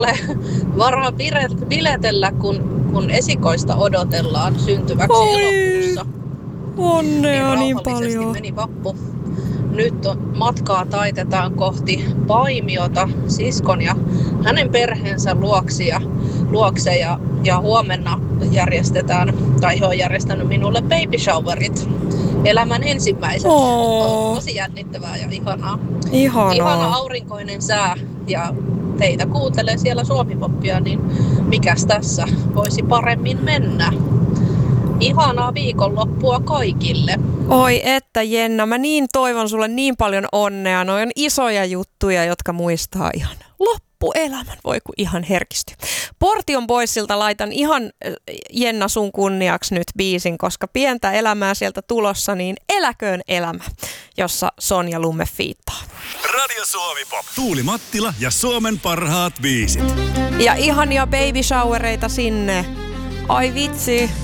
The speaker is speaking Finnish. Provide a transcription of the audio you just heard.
varaa biletellä, kun esikoista odotellaan syntyväksi elokuussa. Onnea niin rauhallisesti paljon. meni vappu. Nyt matkaa taitetaan kohti Paimiota siskon ja hänen perheensä luokse ja huomenna järjestetään, tai he on järjestänyt minulle baby showerit. Elämän ensimmäiset. Tosi jännittävää ja ihanaa. Ihana aurinkoinen sää ja teitä kuuntelee siellä Suomi-poppia, niin mikäs tässä voisi paremmin mennä? Ihanaa viikonloppua kaikille. Oi että Jenna, mä niin toivon sulle niin paljon onnea. Noi on isoja juttuja, jotka muistaa ihan loppuelämän. Voi kun ihan herkisty. Portion Boysilta laitan ihan Jenna sun kunniaksi nyt biisin, koska pientä elämää sieltä tulossa, niin eläköön elämä, jossa Sonja Lumme fiittaa. Radio Suomi Pop. Tuuli Mattila ja Suomen parhaat biisit. Ja ihania baby showereita sinne. Ai vitsi.